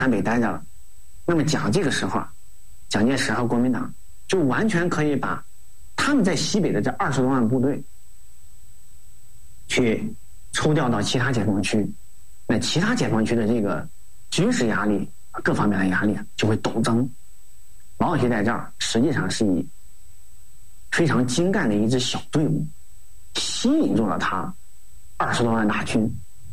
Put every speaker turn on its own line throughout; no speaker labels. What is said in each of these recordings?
北待着了。那么蒋介石和国民党就完全可以把他们在西北的这20多万部队去抽调到其他解放区，那其他解放区的这个军事压力各方面的压力就会陡增。毛主席在这儿实际上是以非常精干的一支小队伍吸引住了他20多万大军。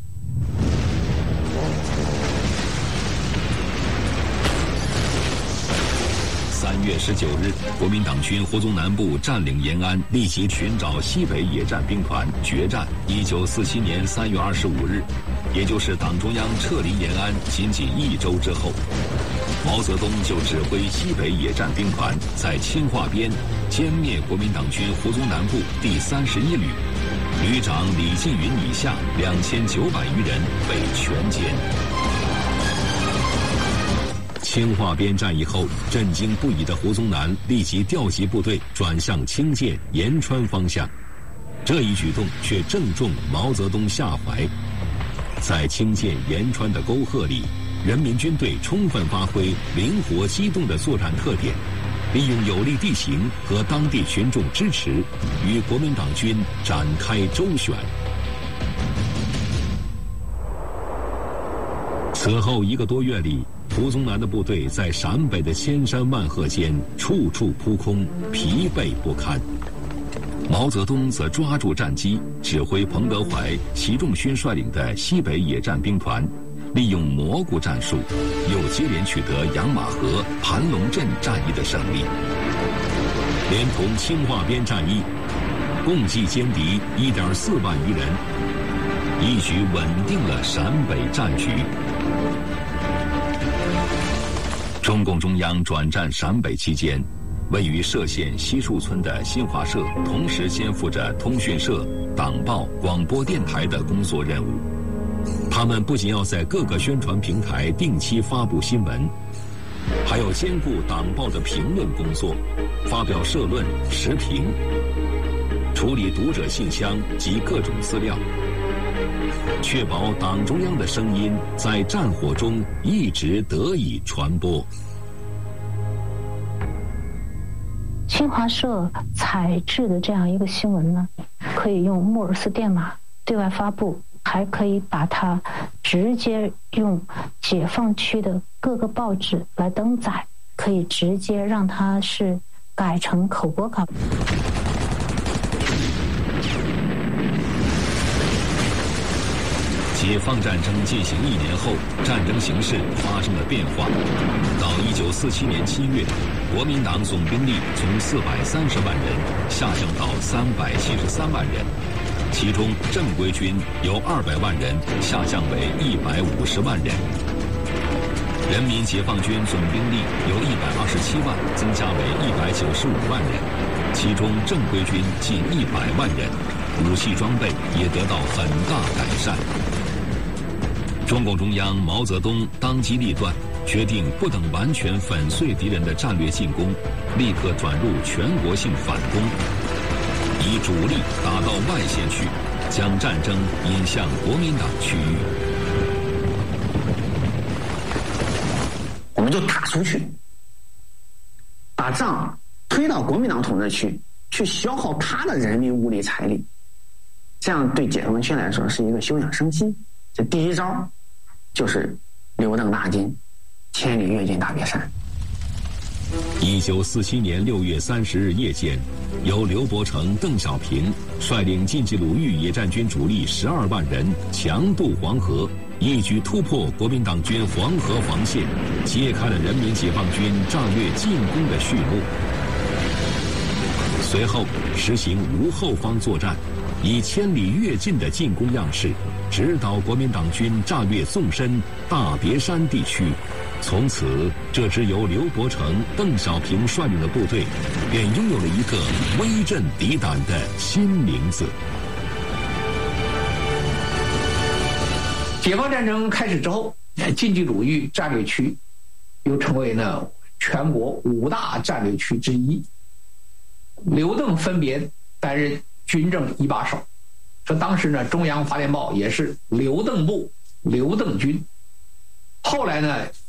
3月19日，国民党军胡宗南部占领延安，立即寻找西北野战兵团决战。1947年3月25日，也就是党中央撤离延安仅1周之后，毛泽东就指挥西北野战兵团在清化边歼灭国民党军胡宗南部第31旅，旅长李进云以下2900余人被全歼。清化边战役后，震惊不已的胡宗南立即调集部队转向清涧、延川方向，这一举动却正中毛泽东下怀。在清涧、延川的沟壑里，人民军队充分发挥灵活机动的作战特点，利用有利地形和当地群众支持，与国民党军展开周旋。此后1个多月里，胡宗南的部队在陕北的千山万壑间处处扑空，疲惫不堪。毛泽东则抓住战机，指挥彭德怀、习仲勋率领的西北野战兵团，利用蘑菇战术，又接连取得养马河、盘龙镇战役的胜利。连同清化边战役，共计歼敌1.4万余人，一举稳定了陕北战局。中共中央转战陕北期间，位于歙县西树村的新华社同时肩负着通讯社、党报、广播电台的工作任务。他们不仅要在各个宣传平台定期发布新闻，还要兼顾党报的评论工作，发表社论、时评，处理读者信箱及各种资料，确保党中央的声音在战火中一直得以传播。
新华社采制的这样一个新闻呢，可以用莫尔斯电码对外发布，还可以把它直接用解放区的各个报纸来登载，可以直接让它是改成口播稿。
解放战争进行1年后，战争形势发生了变化。到1947年7月，国民党总兵力从430万人下降到373万人，其中正规军由200万人下降为150万人。人民解放军总兵力由127万增加为195万人，其中正规军近100万人，武器装备也得到很大改善。中共中央毛泽东当机立断，决定不等完全粉碎敌人的战略进攻，立刻转入全国性反攻，以主力打到外线去，将战争引向国民党区域。
我们就打出去，把仗推到国民党统治区，去消耗他的人民物力财力，这样对解放区来说是一个休养生息。这第一招就是刘邓大进，千里跃进大别山。
1947年6月30日夜间，由刘伯承、邓小平率领晋冀鲁豫野战军主力12万人强渡黄河，一举突破国民党军黄河防线，揭开了人民解放军战略进攻的序幕。随后实行无后方作战，以千里跃进的进攻样式指导国民党军战略纵深大别山地区。从此，这支由刘伯承、邓小平率领的部队便拥有了一个威震敌胆的新名字。
解放战争开始之后，晋冀鲁豫战略区又成为呢全国5大战略区之一。刘邓分别担任军政一把手，说当时呢中央发电报也是刘邓部、刘邓军。后来呢